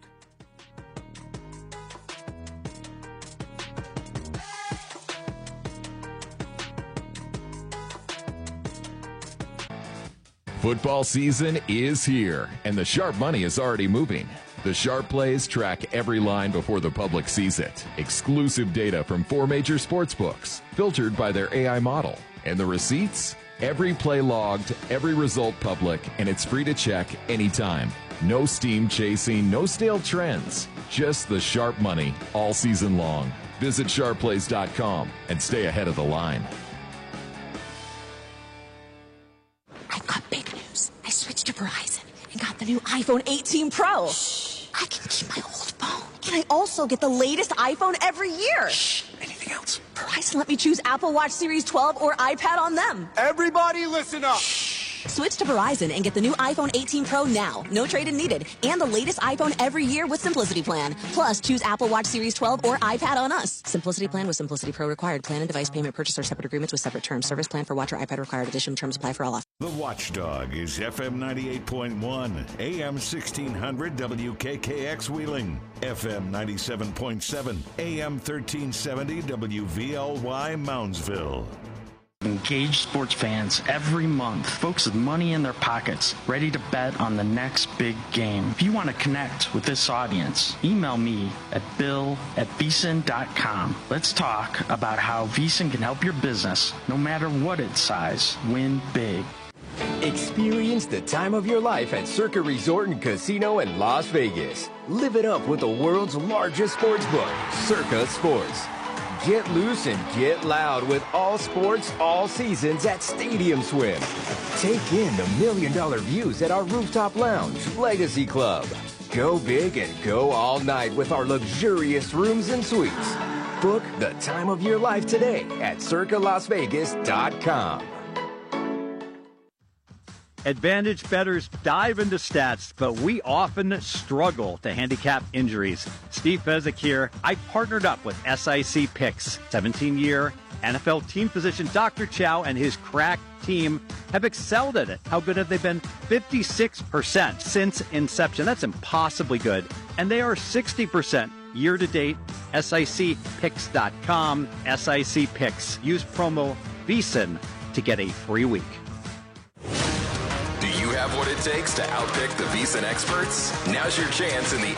Football season is here, and the sharp money is already moving. The Sharp Plays track every line before the public sees it. Exclusive data from four major sports books, filtered by their A I model. And the receipts? Every play logged, every result public, and it's free to check anytime. No steam chasing, no stale trends. Just the sharp money all season long. Visit sharp plays dot com and stay ahead of the line. I've got big news. I switched to Verizon and got the new iPhone eighteen Pro. Shh. I can keep my old phone. Can I also get the latest iPhone every year? Shh. Anything else? Verizon let me choose Apple Watch Series twelve or iPad on them. Everybody listen up. Shh. Switch to Verizon and get the new iPhone eighteen Pro now. No trade-in needed. And the latest iPhone every year with Simplicity Plan. Plus, choose Apple Watch Series twelve or iPad on us. Simplicity Plan with Simplicity Pro required. Plan and device payment purchase or separate agreements with separate terms. Service plan for watch or iPad required. Additional terms apply for all offers. The Watchdog is F M ninety-eight point one, A M sixteen hundred W K K X Wheeling, F M ninety-seven point seven, A M thirteen seventy W V L Y Moundsville. Engaged sports fans every month, folks with money in their pockets, ready to bet on the next big game. If you want to connect with this audience, email me at bill at V S I N dot com. Let's talk about how VSiN can help your business, no matter what its size, win big. Experience the time of your life at Circa Resort and Casino in Las Vegas. Live it up with the world's largest sports book, Circa Sports. Get loose and get loud with all sports, all seasons at Stadium Swim. Take in the million dollar views at our rooftop lounge, Legacy Club. Go big and go all night with our luxurious rooms and suites. Book the time of your life today at circa las vegas dot com. Advantage bettors dive into stats, but we often struggle to handicap injuries. Steve Fezzik here. I partnered up with S I C Picks. seventeen-year N F L team physician Doctor Chow and his crack team have excelled at it. How good have they been? fifty-six percent since inception. That's impossibly good. And they are sixty percent year-to-date. S I C picks dot com. S I C Picks. Use promo VEASAN to get a free week. Do you have what it takes to outpick the VEASAN experts? Now's your chance in the